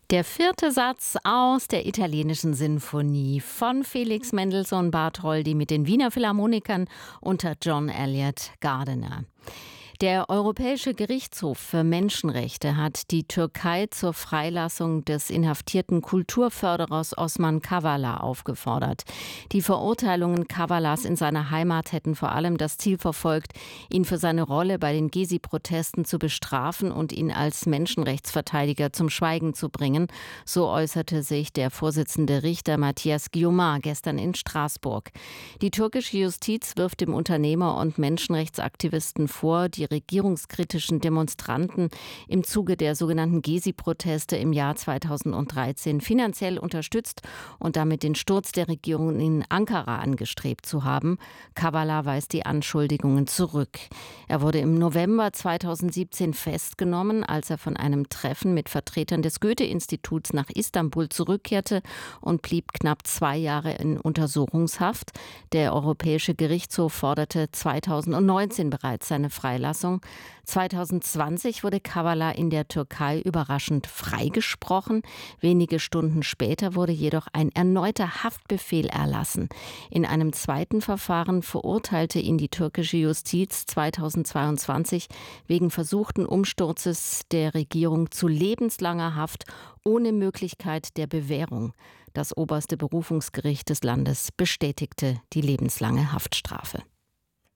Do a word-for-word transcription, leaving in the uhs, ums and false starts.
Der vierte Satz aus der italienischen Sinfonie von Felix Mendelssohn Bartholdy mit den Wiener Philharmonikern unter John Eliot Gardiner. Der Europäische Gerichtshof für Menschenrechte hat die Türkei zur Freilassung des inhaftierten Kulturförderers Osman Kavala aufgefordert. Die Verurteilungen Kavalas in seiner Heimat hätten vor allem das Ziel verfolgt, ihn für seine Rolle bei den Gezi-Protesten zu bestrafen und ihn als Menschenrechtsverteidiger zum Schweigen zu bringen. So äußerte sich der Vorsitzende Richter Matthias Guiomard gestern in Straßburg. Die türkische Justiz wirft dem Unternehmer und Menschenrechtsaktivisten vor, die regierungskritischen Demonstranten im Zuge der sogenannten Gezi-Proteste im Jahr zweitausenddreizehn finanziell unterstützt und damit den Sturz der Regierung in Ankara angestrebt zu haben. Kavala weist die Anschuldigungen zurück. Er wurde im November zweitausendsiebzehn festgenommen, als er von einem Treffen mit Vertretern des Goethe-Instituts nach Istanbul zurückkehrte und blieb knapp zwei Jahre in Untersuchungshaft. Der Europäische Gerichtshof forderte zweitausendneunzehn bereits seine Freilassung. zweitausendzwanzig wurde Kavala in der Türkei überraschend freigesprochen. Wenige Stunden später wurde jedoch ein erneuter Haftbefehl erlassen. In einem zweiten Verfahren verurteilte ihn die türkische Justiz zweitausendzweiundzwanzig wegen versuchten Umsturzes der Regierung zu lebenslanger Haft ohne Möglichkeit der Bewährung. Das oberste Berufungsgericht des Landes bestätigte die lebenslange Haftstrafe.